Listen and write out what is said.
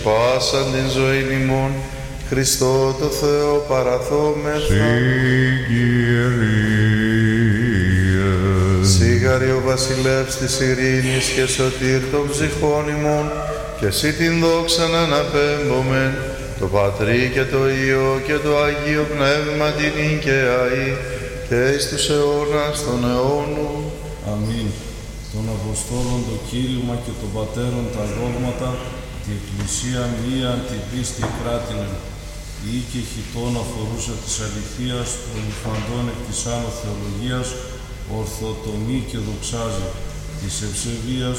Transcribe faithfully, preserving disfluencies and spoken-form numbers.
πάσαν την ζωήν ημών, Χριστό το Θεό παραθόμεθα. Συ Κύριε. Σίγαρη ο βασιλεύς της ειρήνης και σωτήρ των ψυχών ημών, και εσύ την δόξαν αναπέμπομεν, το Πατρί και το Υιό και το Αγίο Πνεύμα την οικαιαή, και εις τους αιώνας των αιώνων. Αμήν. Των Αποστόλων το κήρυγμα και των Πατέρων τα δόγματα, την Εκκλησία μίαν την πίστη κράτηνεν. Η και χιτών αφορούσα της αληθείας, των υφαντών εκ της άνω θεολογίας, ορθοτομή και δοξάζει, της ευσεβίας